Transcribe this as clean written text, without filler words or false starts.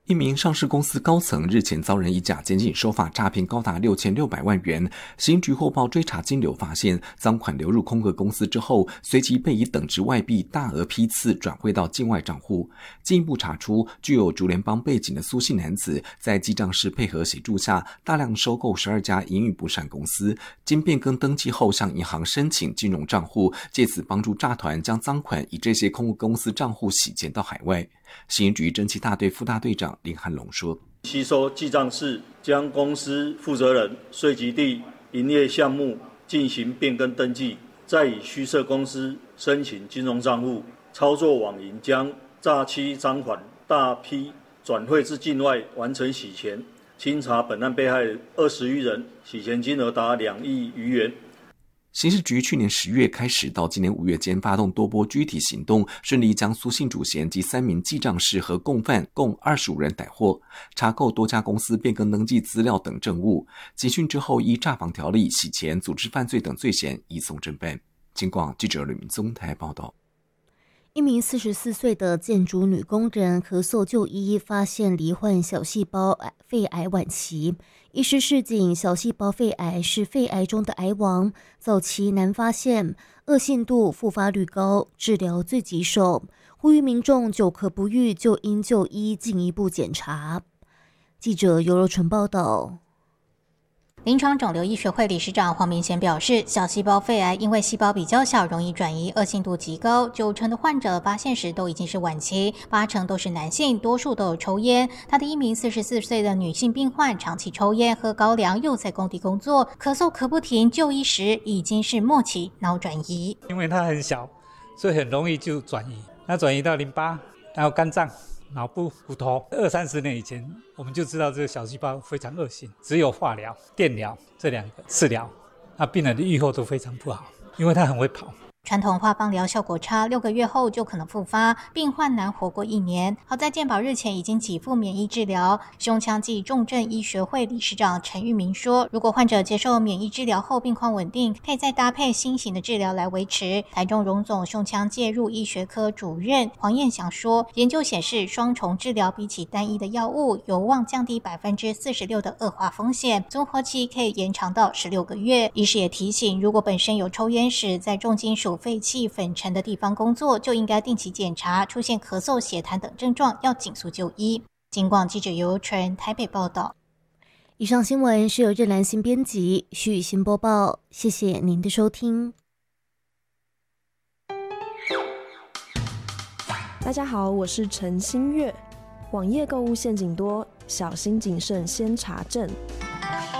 一名上市公司高层日前遭人以假监禁手法诈骗高达6600万元，刑局获报追查金流发现，赃款流入空壳公司之后，随即被以等值外币大额批次转汇到境外账户。进一步查出，具有竹联邦背景的苏姓男子，在记账师配合协助下，大量收购12家营运不善公司，经变更登记后向银行申请金融账户，借此帮助诈团将赃款以这些空壳公司账户洗钱到海外。刑局侦缉大队副大队长林汉龙说， 吸收记账室将公司负责人、税籍地、营业项目进行变更登记，再以虚设公司申请金融账户，操作网银将诈欺赃款大批转汇至境外完成洗钱。清查本案被害20余人，洗钱金额达2亿余元。 刑事局去年10月开始到今年5月间发动多波具体行动，顺利将苏姓主嫌及3名记账师和共犯共25人逮获，查扣多家公司变更登记资料等证物。警讯之后，依诈防条例、洗钱、组织犯罪等罪嫌移送侦办。警广记者吕明宗台报道。 一名44岁的建筑女工人咳嗽就医，发现罹患小细胞肺癌晚期。医师示警，小细胞肺癌是肺癌中的癌王，早期难发现，恶性度复发率高，治疗最棘手。呼吁民众久咳不愈就应就医进一步检查。记者尤柔纯报道。 临床肿瘤医学会理事长黄明贤表示，小细胞肺癌因为细胞比较小，容易转移，恶性度极高，90%的患者发现时都已经是晚期，80%都是男性，多数都有抽烟。他的一名44岁的女性病患长期抽烟、喝高粱，又在工地工作，咳嗽咳不停，就医时已经是末期脑转移。 因为它很小，所以很容易就转移，那转移到淋巴，然后肝脏、脑部、骨头。20-30年以前，我们就知道这个小细胞非常恶性，只有化疗、电疗这2个治疗，那病人的预后都非常不好，因为他很会跑。 传统化放疗效果差，6个月后就可能复发，病患难活过1年。好在健保日前已经给付免疫治疗。胸腔暨重症医学会理事长陈玉明说，如果患者接受免疫治疗后病况稳定，可以再搭配新型的治疗来维持。台中荣总胸腔介入医学科主任黄彦祥说，研究显示双重治疗比起单一的药物有望降低46%的恶化风险，综合期可以延长到16个月。医师也提醒，如果本身有抽烟史，在重金属废气粉尘的地方工作，就应该定期检查，出现咳嗽、血痰等症状要紧速就医。警广记者尤纯台北报道。 以上新闻是由任兰心编辑，徐雨欣播报，谢谢您的收听。 大家好，我是陈新月。网页购物陷阱多，小心谨慎先查证。